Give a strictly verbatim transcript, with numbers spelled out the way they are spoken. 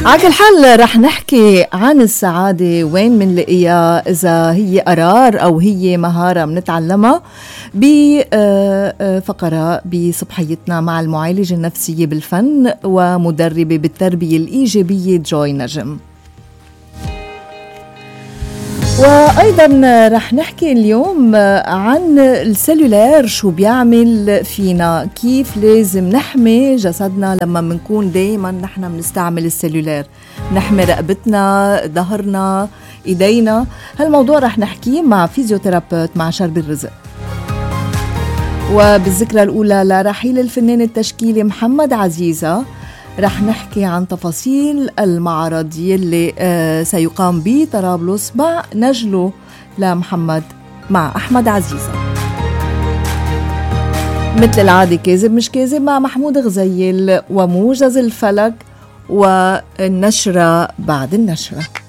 على كل حال رح نحكي عن السعادة وين منلاقيها، إذا هي قرار أو هي مهارة منتعلمها بفقرة بصبحيتنا مع المعالجة النفسية بالفن ومدربة بالتربية الإيجابية جوي نجم. وأيضا رح نحكي اليوم عن السلولار، شو بيعمل فينا، كيف لازم نحمي جسدنا لما منكون دايما نحن منستعمل السلولار، نحمي رقبتنا، ظهرنا، إيدينا. هالموضوع رح نحكيه مع فيزيوثيرابيوت مع شرب الرزق. وبالذكرى الأولى لرحيل الفنان التشكيلي محمد عزيزة رح نحكي عن تفاصيل المعرض يلي آه سيقام به طرابلس مع نجله لمحمد مع أحمد عزيزة. مثل العادة كاذب مش كاذب مع محمود غزيل وموجز الفلك والنشرة بعد النشرة.